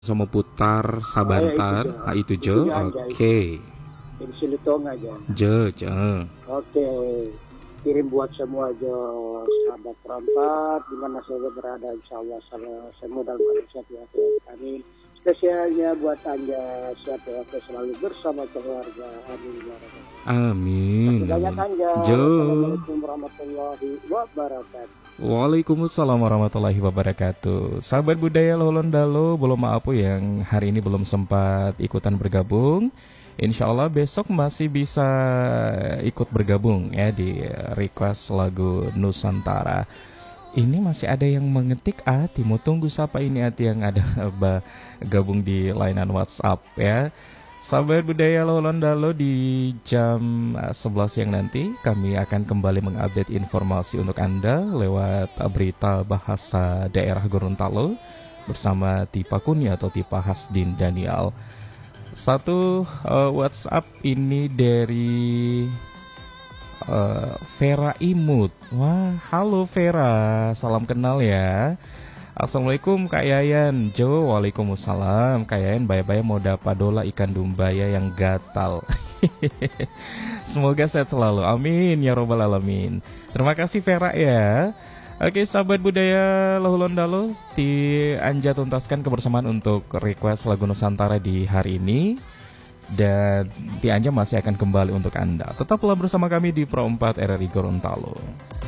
Sama putar Sabantar. Ah, itu Jo. Oke. Di Silitong aja. Jo. Oke. Kirim buat semua Jo sahabat perempat di mana saja berada, insya Allah semua dalam kondisi sehat. Amin. Spesialnya buat Anja, sehat selalu bersama keluarga. Amin. Amin. Banyak Anja. Jo. Assalamualaikum warahmatullahi wabarakatuh. Waalaikumsalam warahmatullahi wabarakatuh. Sahabat budaya Lolondalo, belum maaf yang hari ini belum sempat ikutan bergabung. Insya Allah besok masih bisa ikut bergabung ya di request lagu Nusantara. Ini masih ada yang mengetik Ati, mau tunggu siapa ini Ati yang ada gabung di layanan WhatsApp ya. Sahabat budaya Lolondalo, di jam 11 siang nanti kami akan kembali mengupdate informasi untuk Anda lewat berita bahasa daerah Gorontalo bersama Tipa Kuni atau Tipa Hasdin Daniel. Satu WhatsApp ini dari Vera Imut. Wah, halo Vera, salam kenal ya. Assalamualaikum Kak Yayan. Jo, waalaikumsalam Kak Yayan. Baya-baya mau dapat dola ikan dumbaya yang gatal. Semoga sehat selalu, amin ya robbal alamin. Terima kasih Vera ya. Oke sahabat budaya Lolondalo, di Anja tuntaskan kebersamaan untuk request lagu Nusantara di hari ini. Dan di Anja masih akan kembali untuk Anda. Tetaplah bersama kami di Pro 4 RRI Gorontalo.